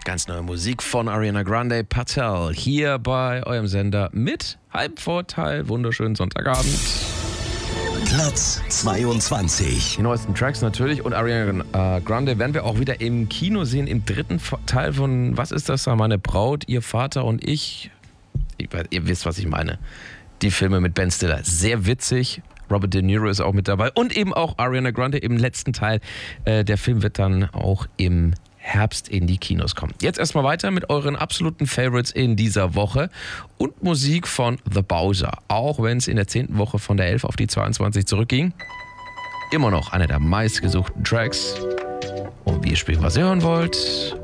Ganz neue Musik von Ariana Grande Patel hier bei eurem Sender mit Halbvorteil. Wunderschönen Sonntagabend. Platz 22. Die neuesten Tracks natürlich und Ariana Grande werden wir auch wieder im Kino sehen, im dritten Teil von, was ist das da, meine Braut, ihr Vater und ich. Ihr wisst, was ich meine. Die Filme mit Ben Stiller, sehr witzig. Robert De Niro ist auch mit dabei und eben auch Ariana Grande im letzten Teil. Der Film wird dann auch im Herbst in die Kinos kommen. Jetzt erstmal weiter mit euren absoluten Favorites in dieser Woche und Musik von The Bowser. Auch wenn es in der 10. Woche von der 11 auf die 22 zurückging. Immer noch einer der meistgesuchten Tracks. Und wir spielen, was ihr hören wollt.